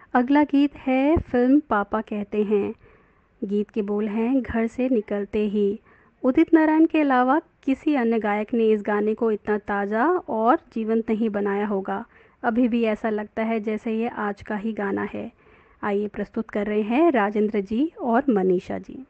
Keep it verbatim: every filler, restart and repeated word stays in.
अगला गीत है फिल्म पापा कहते हैं। गीत के बोल हैं, घर से निकलते ही। उदित नारायण के अलावा किसी अन्य गायक ने इस गाने को इतना ताज़ा और जीवंत नहीं बनाया होगा। अभी भी ऐसा लगता है जैसे ये आज का ही गाना है। आइए प्रस्तुत कर रहे हैं राजेंद्र जी और मनीषा जी।